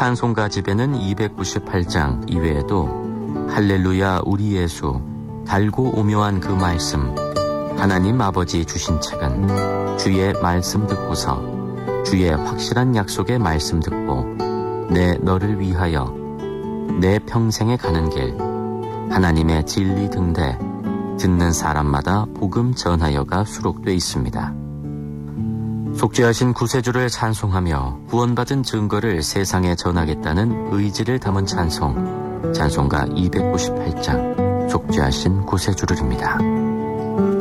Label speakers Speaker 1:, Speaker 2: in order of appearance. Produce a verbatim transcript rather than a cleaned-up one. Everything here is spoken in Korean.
Speaker 1: 찬송가 집에는 이백구십팔 장 이외에도 할렐루야 우리 예수, 달고 오묘한 그 말씀, 하나님 아버지 주신 책은, 주의 말씀 듣고서, 주의 확실한 약속의 말씀 듣고, 내 너를 위하여, 내 평생에 가는 길, 하나님의 진리 등대, 듣는 사람마다 복음 전하여가 수록돼 있습니다. 속죄하신 구세주를 찬송하며 구원받은 증거를 세상에 전하겠다는 의지를 담은 찬송, 찬송가 이백구십팔 장, 속죄하신 구세주를입니다.